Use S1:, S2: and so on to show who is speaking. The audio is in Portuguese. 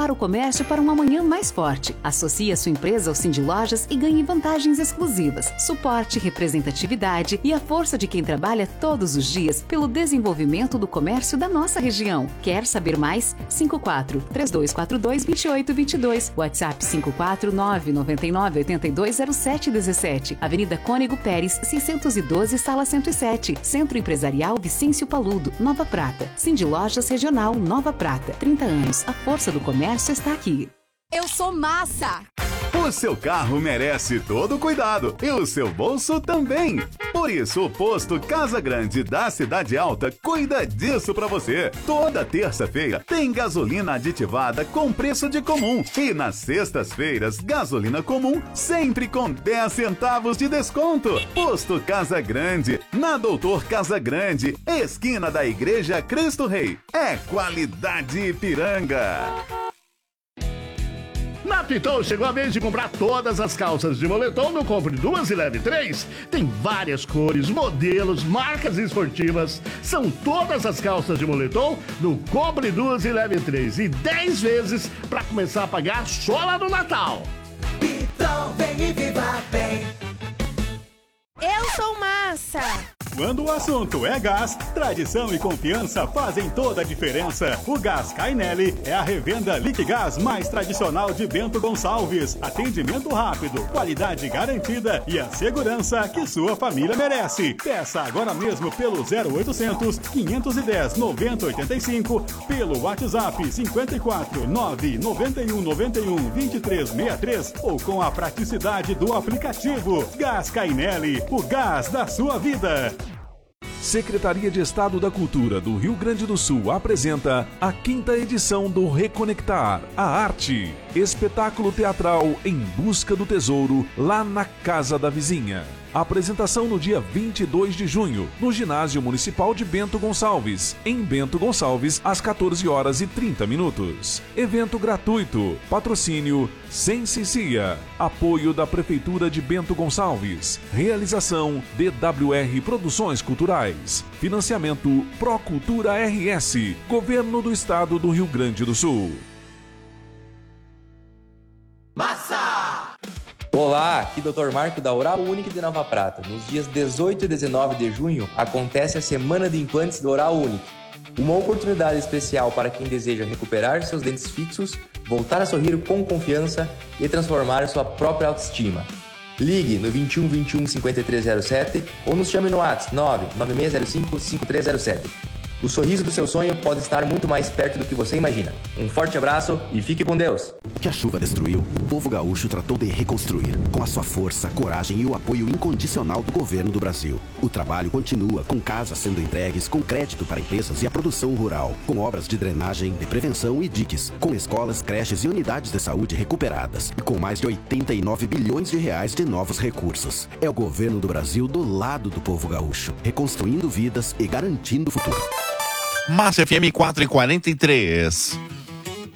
S1: Prepara o comércio para um amanhã mais forte. Associe a sua empresa ao Cindy Lojas e ganhe vantagens exclusivas, suporte, representatividade e a força de quem trabalha todos os dias pelo desenvolvimento do comércio da nossa região. Quer saber mais? 54-3242-2822. WhatsApp 549-99820717. Avenida Cônego Pérez, 612, Sala 107. Centro Empresarial Vicêncio Paludo, Nova Prata. Cindy Lojas Regional Nova Prata. 30 anos. A força do comércio está aqui.
S2: Eu sou massa!
S3: O seu carro merece todo o cuidado e o seu bolso também. Por isso, o posto Casa Grande da Cidade Alta cuida disso pra você. Toda terça-feira tem gasolina aditivada com preço de comum. E nas sextas-feiras, gasolina comum sempre com 10 centavos de desconto. Posto Casa Grande, na Doutor Casa Grande, esquina da Igreja Cristo Rei. É qualidade Ipiranga.
S4: Na Pitol chegou a vez de comprar todas as calças de moletom no Compre 2 e Leve 3. Tem várias cores, modelos, marcas esportivas. São todas as calças de moletom no Compre 2 e Leve 3. E 10 vezes para começar a pagar só lá no Natal.
S5: Pitol, vem e viva bem.
S2: Eu sou massa!
S3: Quando o assunto é gás, tradição e confiança fazem toda a diferença. O Gás Cainelli é a revenda Liquigás mais tradicional de Bento Gonçalves. Atendimento rápido, qualidade garantida e a segurança que sua família merece. Peça agora mesmo pelo 0800 510 9085, pelo WhatsApp 54 991 91 2363 ou com a praticidade do aplicativo. Gás Cainelli, o gás da sua vida.
S6: Secretaria de Estado da Cultura do Rio Grande do Sul apresenta a 5ª edição do Reconectar a Arte, espetáculo teatral em busca do tesouro lá na Casa da Vizinha. Apresentação no dia 22 de junho, no Ginásio Municipal de Bento Gonçalves, em Bento Gonçalves, às 14h30. Evento gratuito. Patrocínio Sensicia. Apoio da Prefeitura de Bento Gonçalves. Realização DWR Produções Culturais. Financiamento Procultura RS. Governo do Estado do Rio Grande do Sul.
S5: Massa!
S7: Olá, aqui Dr. Marco da Oral Unique de Nova Prata. Nos dias 18 e 19 de junho acontece a Semana de Implantes do Oral Unique. Uma oportunidade especial para quem deseja recuperar seus dentes fixos, voltar a sorrir com confiança e transformar sua própria autoestima. Ligue no 21 21 5307 ou nos chame no WhatsApp 99605 5307. O sorriso do seu sonho pode estar muito mais perto do que você imagina. Um forte abraço e fique com Deus.
S8: O que a chuva destruiu, o povo gaúcho tratou de reconstruir, com a sua força, coragem e o apoio incondicional do governo do Brasil. O trabalho continua, com casas sendo entregues, com crédito para empresas e a produção rural, com obras de drenagem, de prevenção e diques, com escolas, creches e unidades de saúde recuperadas, e com mais de 89 bilhões de reais de novos recursos. É o governo do Brasil do lado do povo gaúcho, reconstruindo vidas e garantindo o futuro.
S9: Massa FM 4h43.